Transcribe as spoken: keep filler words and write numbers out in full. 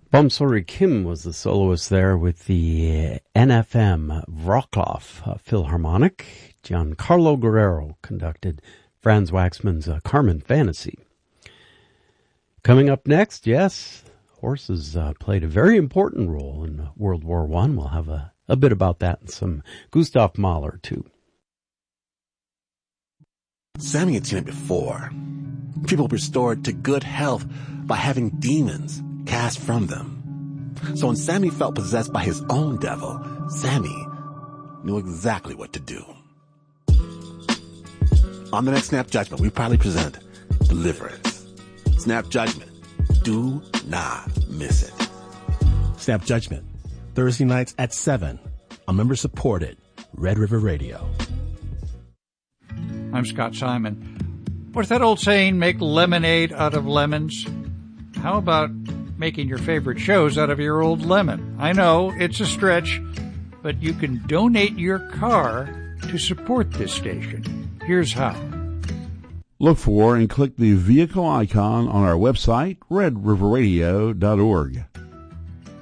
Bumsori Kim was the soloist there with the N F M Wrocław Philharmonic. Giancarlo Guerrero conducted Franz Waxman's uh, Carmen Fantasy. Coming up next, yes, horses uh, played a very important role in World War One. We'll have a, a bit about that and some Gustav Mahler, too. Sammy had seen it before. People restored to good health by having demons cast from them. So when Sammy felt possessed by his own devil, Sammy knew exactly what to do. On the next Snap Judgment, we proudly present Deliverance. Snap Judgment. Do not miss it. Snap Judgment, Thursday nights at seven on member-supported Red River Radio. I'm Scott Simon. What's that old saying, make lemonade out of lemons? How about making your favorite shows out of your old lemon? I know, it's a stretch, but you can donate your car to support this station. Here's how. Look for and click the vehicle icon on our website, red river radio dot org.